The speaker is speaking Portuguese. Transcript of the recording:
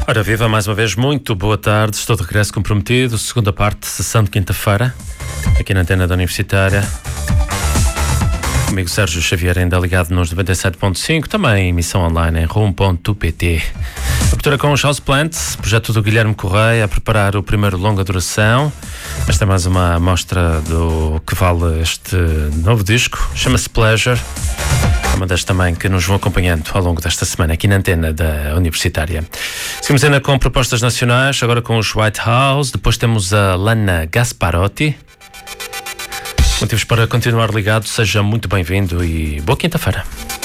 Ora, viva mais uma vez, muito boa tarde. Estou de regresso comprometido. Segunda parte, sessão de quinta-feira, aqui na antena da Universitária. Comigo Sérgio Xavier, ainda ligado nos 97.5, também emissão online em rum.pt. Abertura com os Houseplants, projeto do Guilherme Correia, a preparar o primeiro longa duração. Esta é mais uma amostra do que vale este novo disco, chama-se Pleasure. É uma das também que nos vão acompanhando ao longo desta semana aqui na antena da Universitária. Seguimos ainda com propostas nacionais, agora com os White House, depois temos a Lana Gasparotti. Motivos para continuar ligado, seja muito bem-vindo e boa quinta-feira.